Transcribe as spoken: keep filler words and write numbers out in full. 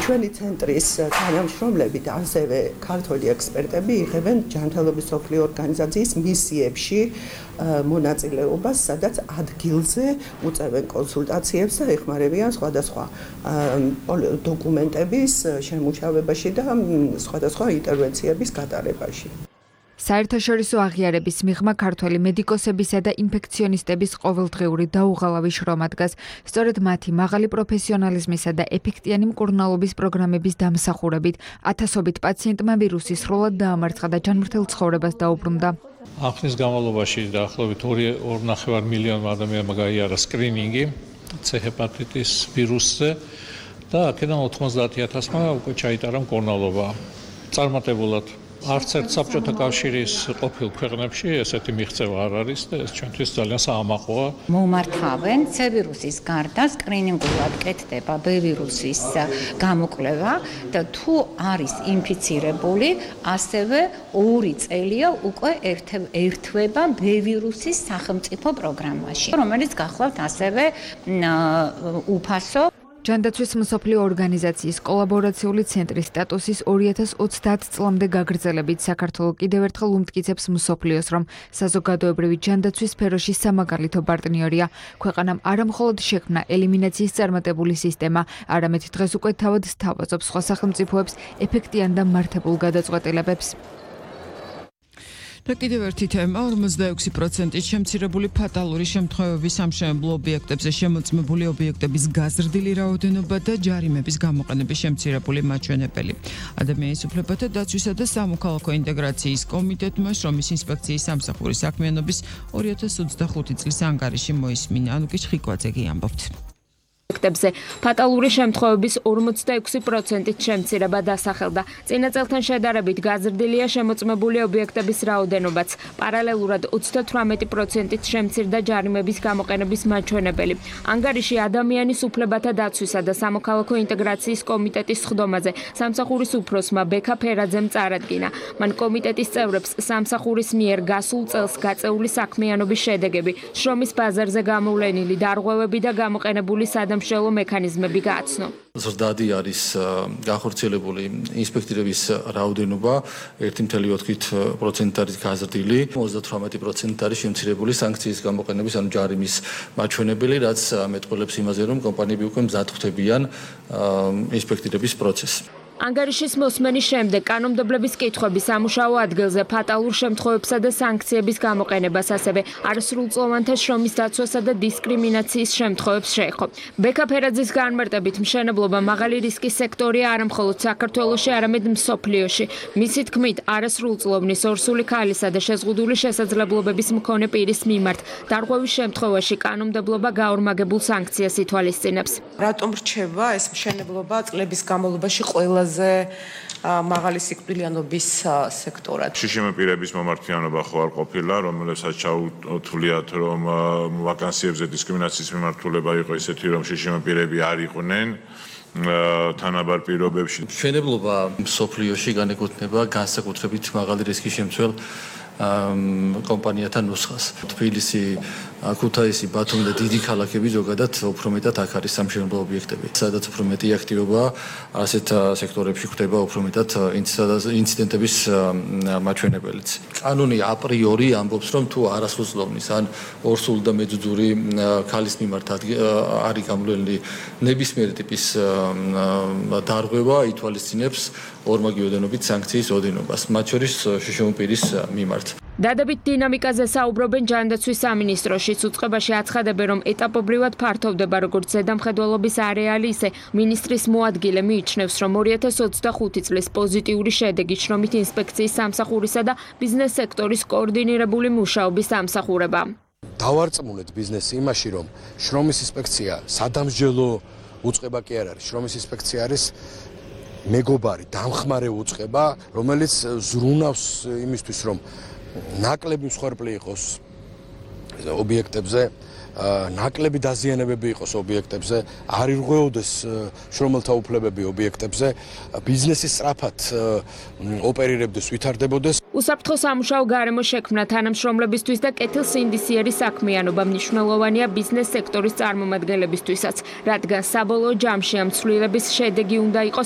ჩვენი ცენტრის თანამშრომლები და ასევე ქართველი ექსპერტები იღებენ ჯანმრთელობის მსოფლიო ორგანიზაციის მისიებში მონაწილეობას, სადაც ადგილზე უწევენ კონსულტაციებს და ეხმარებიან სხვადასხვა დოკუმენტების შემუშავებაში და სხვადასხვა ინტერვენციების გატარებაში. საერთაშორისო აღიარების მიღმა ქართველი მედიკოსებისა და ინფექციონისტების ყოველდღიური დაუღალავი შრომა დგას. სწორედ მათი მაღალი პროფესიონალიზმისა და ეფექტიანი მკურნალობის პროგრამების დამსახურებით ათასობით პაციენტმა ვირუსი სრულად დაამარცხა და ჯანმრთელ ცხოვრებას დაუბრუნდა. ახლის განმავლობაში დაახლოებით ორი ნახევარ მილიონმა ადამიანმა გაიარა სკრინინგი C ჰეპატიტის ვირუსზე და აქედან ოთხმოცდაათი ათასმა უკვე ჩაიტარა მკურნალობა. წარმატებულად არც ერთ საბჭოთა კავშირის ყოფილ ქვეყნებში ესეთი მიღწევა არ არის და ეს ჩვენთვის ძალიან საამაყოა. მომართავენ C ვირუსის გარდა სკრინინგულად კეთდება B ვირუსის გამოკვლევა და თუ არის ინფიცირებული, ასევე ორი წელია უკვე ერთვება B ვირუსის სახელმწიფო პროგრამაში, რომელიც გახლავთ ასევე უფასო. ჯანდაცვის მსოფლიო ორგანიზაციის კოლაბორაციული ცენტრის სტატუსის ორი ათას ოცდაათ წლამდე გაგრძელებით საქართველო კიდევ ერთხელ უმტკიცებს მსოფლიოს, რომ საზოგადოებრივი ჯანდაცვის სფეროში სამაგალითო პარტნიორია. ქვეყანამ არა მხოლოდ შექმნა ელიმინაციის წარმატებული სისტემა, არამედ დღეს უკვე თავად სთავაზობს სხვა სახელმწიფოებს ეფექტიან და მართებულ გადაწყვეტილებებს. და კიდევ ერთი თემა, ორმოცდაექვსი პროცენტით შემცირებული ფატალური შემთხვევების სამშენებლო ობიექტებზე შემოწმებული ობიექტების გაზრდილი რაოდენობა და ჯარიმების გამოყენების შემცირებული მაჩვენებელი. ადამიანის უფლებათა დაცვისა და სამოქალაქო ინტეგრაციის კომიტეტმა შრომის ინსპექციის სამსახურის საქმიანობის ორი ათას ოცდახუთი წლის ანგარიში მოისმინა. ანუკი ჩხიკვაძე ამბობთ. ობიექტებზე ფატალური შემთხვევების ორმოცდაექვსი პროცენტით შემცირება დასახელდა. წინა წელთან შედარებით გაზრდილია შემოწმებული ობიექტების რაოდენობაც. პარალელურად ოცდათვრამეტი პროცენტით შემცირდა ჯარიმების გამოყენების მაჩვენებელი. ანგარიში ადამიანის უფლებათა დაცვისა და სამოქალაქო ინტეგრაციის კომიტეტის სხდომაზე სამსახურის უფროსმა ბექა ფერაძემ წარადგინა. მან კომიტეტის წევრებს სამსახურის მიერ გასულ წელს გაწეული საქმიანობის შედეგები, შრომის ბაზარზე გამოვლენილი დარღვევები და გამოყენებული სადამშრალო მექანიზმები გააცნო. ზრდადი არის განხორციელებული ინსპექტირების რაოდენობა ერთი წელი ოთხი პროცენტით არის გაზრდილი, ოცდათვრამეტი პროცენტით არის შემცირებული სანქციის გამოყენების ანუ ჯარიმის მაჩვენებელი, რაც მეტყველებს იმაზე, რომ კომპანიები უკვე მზად ხვდებიან ინსპექტირების პროცესს. ანგარიშის მოსმენის შემდეგ კანონმდებლობის კითხვები სამუშაო ადგილზე ფატალურ შემთხვევებსა და სანქციების გამოყენებას, ასევე არასრულწლოვანთა შრომის დაცვასა და დისკრიმინაციის შემთხვევებს შეეხო. ბექა ფერაძის განმარტებით, მშენებლობა მაღალი რისკის სექტორია არა მხოლოდ საქართველოში, არამედ მსოფლიოში. მისი თქმით, არასრულწლოვნის ორსული ქალისა და შეზღუდული შესაძლებლობების მქონე პირის მიმართ დარღვევის შემთხვევაში კანონმდებლობა გაორმაგებულ სანქციას ითვალისწინებს. რატომ რჩება ეს მშენებლობა წლების განმავლობაში ყველა მაღალი სიკვდილიანობის სექტორად. შიშიმ პირების მომართიანობა ხო არ ყოფილა, რომელსაც ჩაუთვლიათ, რომ ვაკანსიებზე დისკრიმინაციის მიმართულება იყო ისეთი, რომ შიშიმ პირები არ იყვნენ თანაბარ პირობებში. მშენებლობა მსოფლიოში განეკუთვნება განსაკუთრებით მაღალი რისკის შემცველ კომპანიათა ნუსხას. თბილისი, ქუთაისი, ბათუმი და დიდი ქალაქები ზოგადად უფრო მეტად აქ არის სამშენებლო ობიექტები. სადაც უფრო მეტი აქტივობა ასეთ სექტორებში ხდება უფრო მეტად ინციდენტების მაჩვენებელიც. კანონი აპრიორი ამბობს, რომ თუ არასრულწლოვნის ან ორსული და მეძუძური ქალის მიმართ არის გამოვლენილი ნებისმიერი ტიპის დარღვევა ითვალისწინებს ორმაგი ოდენობით სანქციის ოდენობას, მათ შორის შიშიმ პირის მიმართ. დადებით დინამიკაზე საუბრობენ ჯანდაცვის სამინისტროშიც. უწყებაში აცხადებენ, რომ ეტაპობრივად ფართოვდება როგორც ზედამხედველობის არეალი, ისე მინისტრის მოადგილე მიიჩნევს, რომ ორი ათას ოცდახუთი წლის პოზიტიური შედეგი შრომით ინსპექციის სამსახურისა და ბიზნეს სექტორის კოორდინირებული მუშაობის დამსახურება. დავარწმუნეთ ბიზნესი იმაში, რომ შრომის ინსპექცია სადამსჯელო უწყება კი არ არის. შრომის ინსპექცია არის მეგობარი, დამხმარე უწყება, რომელიც ზრუნავს იმისთვის, რომ ნაკლები მსხვერპლი იყოს ობიექტებზე, ნაკლები დაზიანებები იყოს ობიექტებზე, არ ირღვეოდეს შრომელთა უფლებები ობიექტებზე, ბიზნესი სწრაფად ოპერირებდეს, ვითარდებოდეს. უსაფრთხო სამუშაო გარემო შექმნა თანამშრომლებისთვის და კეთილსინდისიერი საქმიანობა მნიშვნელოვანია ბიზნეს სექტორის წარმომადგენლებისთვისაც, რადგან საბოლოო ჯამში ამ ცვლილების შედეგი უნდა იყოს